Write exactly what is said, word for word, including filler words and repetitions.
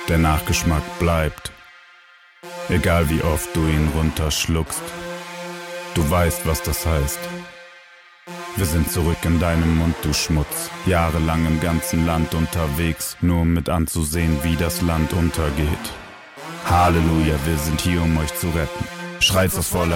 Der Nachgeschmack bleibt, egal wie oft du ihn runterschluckst. Du weißt, was das heißt. Wir sind zurück in deinem Mund, du Schmutz. Jahrelang im ganzen Land unterwegs, nur um mit anzusehen, wie das Land untergeht. Halleluja, wir sind hier, um euch zu retten. Schreit's aus voller